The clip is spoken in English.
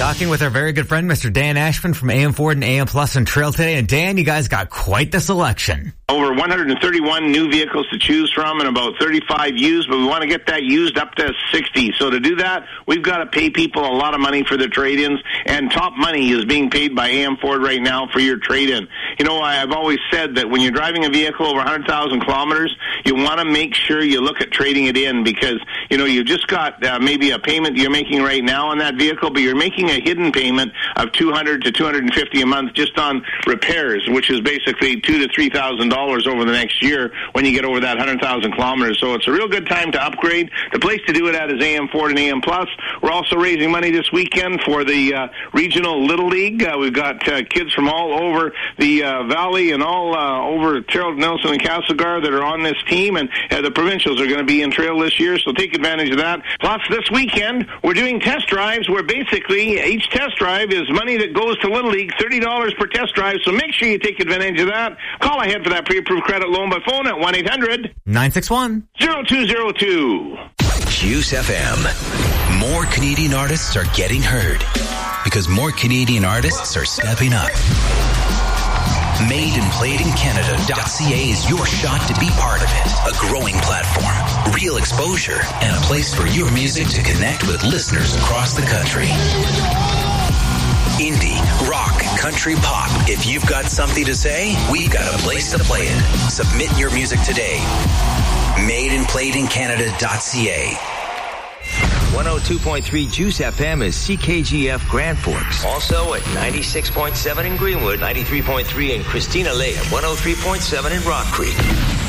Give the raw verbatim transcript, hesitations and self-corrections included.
talking with our very good friend, Mister Dan Ashman from A M Ford and A M Plus and Trail today. And Dan, you guys got quite the selection. Over one hundred thirty-one new vehicles to choose from and about thirty-five used, but we want to get that used up to sixty. So to do that, we've got to pay people a lot of money for their trade-ins, and top money is being paid by A M Ford right now for your trade-in. You know, I've always said that when you're driving a vehicle over one hundred thousand kilometers, you want to make sure you look at trading it in because, you know, you've just got uh, maybe a payment you're making right now on that vehicle, but you're making a hidden payment of two hundred to two hundred fifty a month just on repairs, which is basically two to three thousand dollars over the next year when you get over that one hundred thousand kilometers. So it's a real good time to upgrade. The place to do it at is A M Ford and A M Plus. We're also raising money this weekend for the uh, regional Little League. Uh, we've got uh, kids from all over the uh, valley and all uh, over Terrell, Nelson, and Castlegar that are on this team, and uh, the provincials are going to be in Trail this year, so take advantage of that. Plus, this weekend, we're doing test drives where basically each test drive is money that goes to Little League, thirty dollars per test drive, so make sure you take advantage of that. Call ahead for that pre-approved credit loan by phone at one eight hundred nine six one zero two zero two. Juice F M. More Canadian artists are getting heard because more Canadian artists are stepping up. Made and Played in Canada dot C A is your shot to be part of it. A growing platform, real exposure, and a place for your music to connect with listeners across the country. Indie, rock, country, pop. If you've got something to say, we've got a place to play it. Submit your music today. Made and Played in Canada dot C A. one oh two point three Juice F M is C K G F Grand Forks. Also at ninety-six point seven in Greenwood, ninety-three point three in Christina Lake, one oh three point seven in Rock Creek.